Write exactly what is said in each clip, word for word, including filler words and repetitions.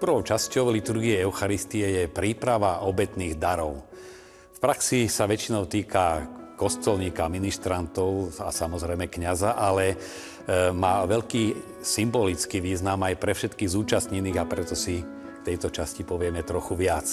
Prvou časťou liturgie Eucharistie je príprava obetných darov. V praxi sa väčšinou týka kostolníka, ministrantov a samozrejme kňaza, ale má veľký symbolický význam aj pre všetkých zúčastnených a preto si v tejto časti povieme trochu viac.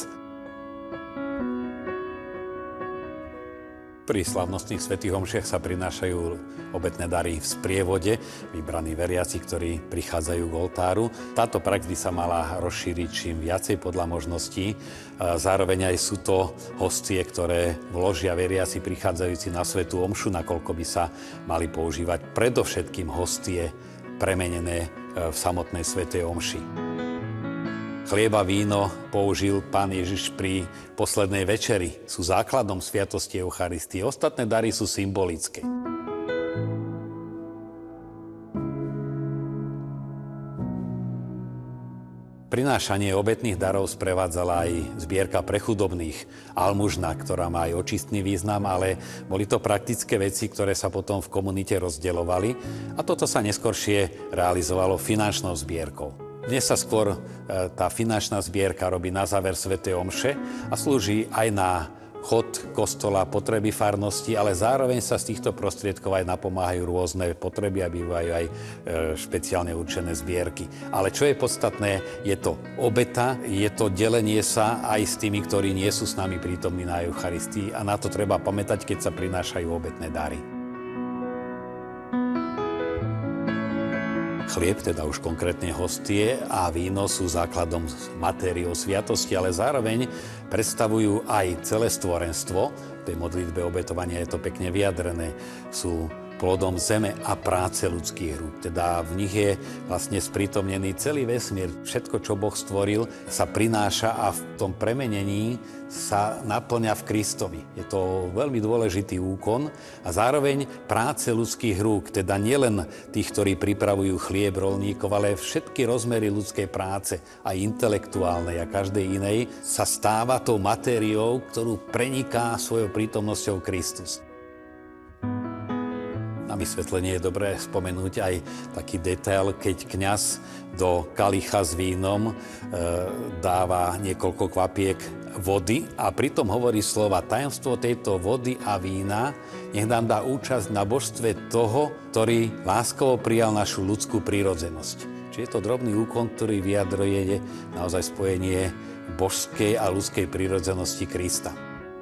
Pri slavnostných svätých omšiach sa prinášajú obetné dary v sprievode, vybraní veriaci, ktorí prichádzajú k oltáru. Táto prax by sa mala rozšíriť čím viacej podľa možností. Zároveň aj sú to hostie, ktoré vložia veriaci prichádzajúci na svätú omšu, nakoľko by sa mali používať predovšetkým hostie premenené v samotnej svätej omši. Chlieb a víno použil Pán Ježiš pri poslednej večeri. Sú základom sviatosti Eucharistie. Ostatné dary sú symbolické. Prinášanie obetných darov sprevádzala aj zbierka pre chudobných, almužna, ktorá má aj očistný význam, ale boli to praktické veci, ktoré sa potom v komunite rozdeľovali a toto sa neskoršie realizovalo finančnou zbierkou. Dnes sa skôr tá finančná zbierka robí na záver svätej omše a slúži aj na chod kostola, potreby farnosti, ale zároveň sa z týchto prostriedkov aj napomáhajú rôzne potreby a bývajú aj špeciálne určené zbierky. Ale čo je podstatné, je to obeta, je to delenie sa aj s tými, ktorí nie sú s nami prítomní na Eucharistii a na to treba pamätať, keď sa prinášajú obetné dary. Chlieb, teda už konkrétne hostie, a víno sú základom matériou sviatosti, ale zároveň predstavujú aj celé stvorenstvo. V tej modlitbe obetovania je to pekne vyjadrené. Sú plodom zeme a práce ľudských rúk. Teda v nich je vlastne sprítomnený celý vesmír. Všetko, čo Boh stvoril, sa prináša a v tom premenení sa naplňa v Kristovi. Je to veľmi dôležitý úkon a zároveň práce ľudských rúk, teda nielen tých, ktorí pripravujú chlieb roľníkov, ale všetky rozmery ľudskej práce, aj intelektuálnej a každej inej, sa stáva tou matériou, ktorú preniká svojou prítomnosťou Kristus. Na vysvetlenie je dobré spomenúť aj taký detail, keď kňaz do kalicha s vínom e, dáva niekoľko kvapiek vody a pritom hovorí slova: tajomstvo tejto vody a vína nech nám dá účasť na božstve toho, ktorý láskovo prijal našu ľudskú prírodzenosť. Čiže je to drobný úkon, ktorý vyjadruje naozaj spojenie božskej a ľudskej prírodzenosti Krista.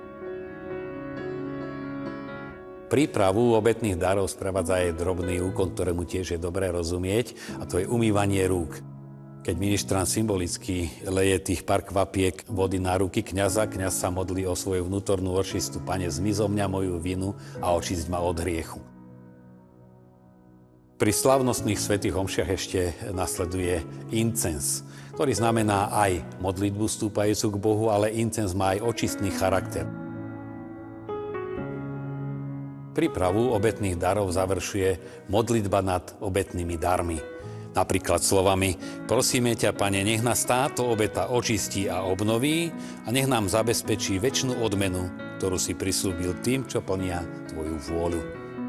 Prípravu obetných darov sprevádza aj drobný úkon, ktorému tiež je dobré rozumieť, a to je umývanie rúk. Keď ministrant symbolicky leje tých pár kvapiek vody na ruky kňaza, kňaz sa modlí o svoju vnútornú očistu: Pane, zmizo mňa moju vinu a očisť ma od hriechu. Pri slavnostných svätých omšiach ešte nasleduje incens, ktorý znamená aj modlitbu stúpajúcu k Bohu, ale incens má aj očistný charakter. Prípravu obetných darov završuje modlitba nad obetnými darmi. Napríklad slovami: prosíme ťa, Pane, nech nás táto obeta očistí a obnoví a nech nám zabezpečí večnú odmenu, ktorú si prisľúbil tým, čo plnia tvoju vôľu.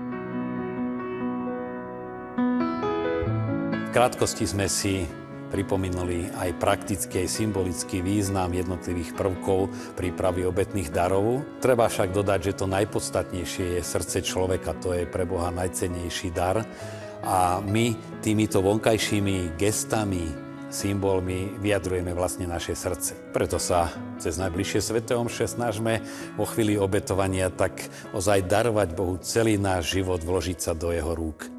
V krátkosti sme si pripomenuli aj praktický, symbolický význam jednotlivých prvkov prípravy obetných darov. Treba však dodať, že to najpodstatnejšie je srdce človeka, to je pre Boha najcennejší dar. A my týmito vonkajšími gestami, symbolmi vyjadrujeme vlastne naše srdce. Preto sa cez najbližšie sväté omše snažme vo chvíli obetovania tak ozaj darovať Bohu celý náš život, vložiť sa do jeho rúk.